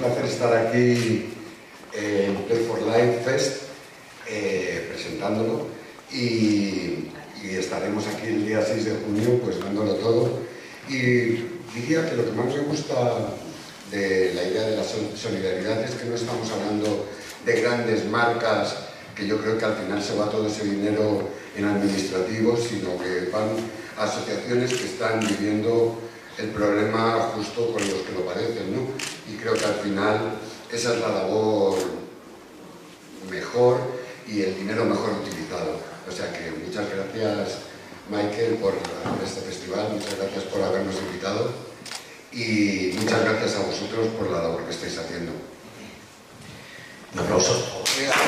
placer estar aquí en Play for Life Fest presentándolo y estaremos aquí el día 6 de junio pues dándolo todo. Y diría que lo que más me gusta de la idea de la solidaridad es que no estamos hablando de grandes marcas, que yo creo que al final se va todo ese dinero en administrativos, sino que van a asociaciones que están viviendo el problema justo con los que lo padecen, ¿no? Y creo que al final esa es la labor mejor y el dinero mejor utilizado. O sea que muchas gracias, Michael, por este festival, muchas gracias por habernos invitado y muchas gracias a vosotros por la labor que estáis haciendo. Un aplauso.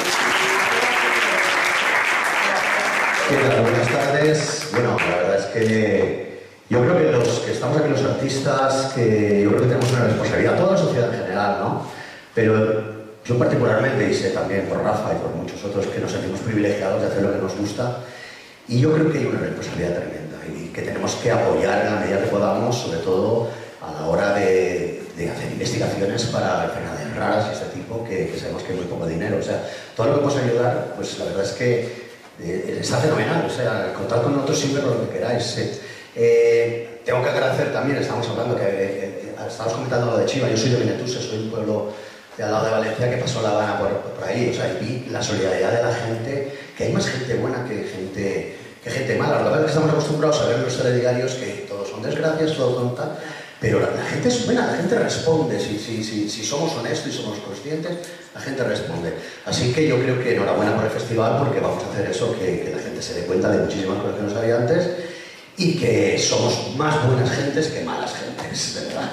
¿Qué tal? Buenas tardes. Bueno, la verdad es que yo creo que los que estamos aquí, los artistas, que yo creo que tenemos una responsabilidad, toda la sociedad en general, ¿no? Pero yo particularmente, y sé también por Rafa y por muchos otros, que nos sentimos privilegiados de hacer lo que nos gusta, y yo creo que hay una responsabilidad tremenda y que tenemos que apoyar en la medida que podamos, sobre todo a la hora de hacer investigaciones para enfermedades raras y este tipo, que sabemos que hay muy poco dinero. O sea, todo lo que podemos ayudar, pues la verdad es que está fenomenal. O sea, contad con nosotros siempre con lo que queráis. Tengo que agradecer también, estamos hablando, estábamos comentando lo de Chiva, yo soy de Benetús, soy un pueblo de al lado de Valencia que pasó la Habana por ahí. O sea, y vi la solidaridad de la gente, que hay más gente buena que gente mala. La verdad es que estamos acostumbrados a ver en los telediarios que todos son desgracias, todo tonta. Pero la gente es buena, la gente responde, si somos honestos y somos conscientes, la gente responde. Así que yo creo que enhorabuena por el festival, porque vamos a hacer eso, que la gente se dé cuenta de muchísimas cosas que no sabía antes y que somos más buenas gentes que malas gentes, de verdad.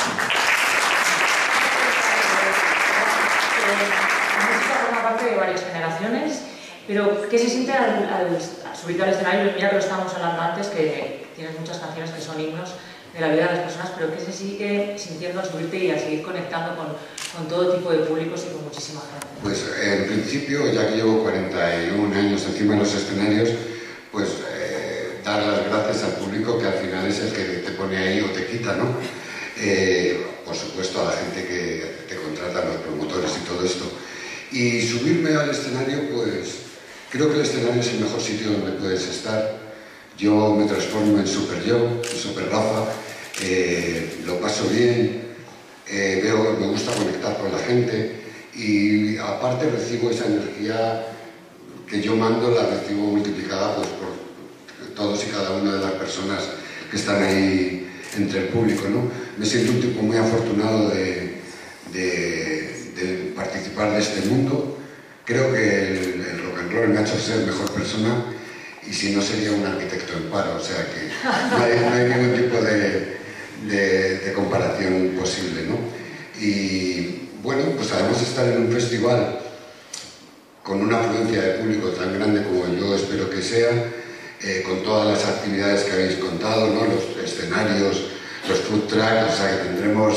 La música forma parte de varias generaciones, pero ¿qué se siente al subirte al escenario? Ya que lo estábamos hablando antes, que tienes muchas canciones que son himnos de la vida de las personas, pero ¿qué se sigue sintiendo al subirte y a seguir conectando con todo tipo de públicos y con muchísima gente? Pues en principio, ya que llevo 41 años encima de los escenarios, pues dar las gracias al público, que al final es el que te pone ahí o te quita, ¿no? Por supuesto a la gente que te contrata, los promotores y todo esto. Y subirme al escenario, pues creo que el escenario es el mejor sitio donde puedes estar. Yo me transformo en super yo, en super Rafa, lo paso bien, me gusta conectar con la gente y aparte recibo esa energía que yo mando, la recibo multiplicada pues, por todos y cada una de las personas que están ahí entre el público, ¿no? Me siento un tipo muy afortunado de participar de este mundo. Creo que el rock and roll me ha hecho ser mejor persona. Y si no, sería un arquitecto en paro, o sea que no hay ningún tipo de comparación posible, ¿no? Y bueno, pues además estar en un festival con una afluencia de público tan grande como yo espero que sea, con todas las actividades que habéis contado, ¿no? Los escenarios, los food trucks, o sea que tendremos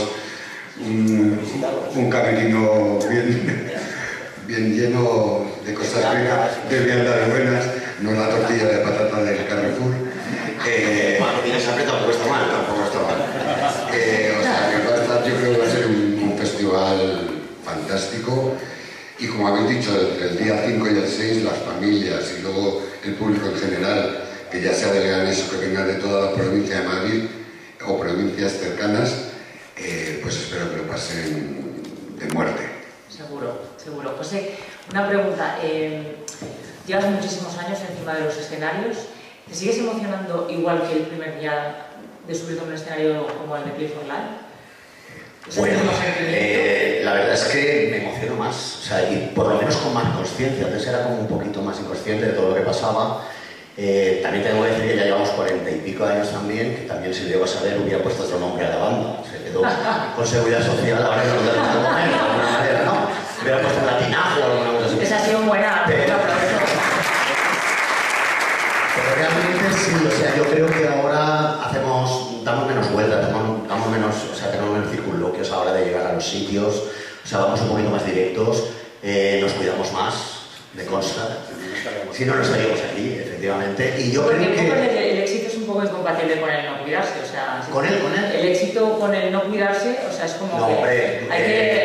un camerino bien lleno de cosas ricas, de viandas de buenas, no la tortilla de patata del Carrefour. Bueno, tienes aprieta, tampoco está mal. Tampoco está mal. O sea, que va a estar, yo creo que va a ser un festival fantástico. Y como habéis dicho, el día 5 y el 6, las familias y luego el público en general, que ya sea de Leganés o que venga de toda la provincia de Madrid o provincias cercanas, pues espero que lo pasen de muerte. Seguro, seguro. José, una pregunta. Llevas muchísimos años encima de los escenarios. ¿Te sigues emocionando igual que el primer día de subirte a un escenario como el de Play for Life? Bueno, la verdad es que me emociono más, o sea, y por lo menos con más consciencia. Antes era como un poquito más inconsciente de todo lo que pasaba. También tengo que decir que ya llevamos 40 y pico años también, que también si lo llego a saber hubiera puesto otro nombre a la banda. Se quedó con seguridad social, ahora no lo tengo que poner de alguna manera, ¿no? Hubiera puesto latinaje o alguna cosa así. Esa ha sido buena, pero realmente sí, o sea, yo creo que ahora damos menos vueltas, damos menos, o sea, tenemos menos circunloquios a la hora de llegar a los sitios, o sea, vamos un poquito más directos, nos cuidamos más, me consta. Si no, no estaríamos aquí, efectivamente. Y yo creo que el éxito es un poco incompatible con el no cuidarse, o sea... ¿Con él? El éxito con el no cuidarse, o sea, es como no, que hombre, hay que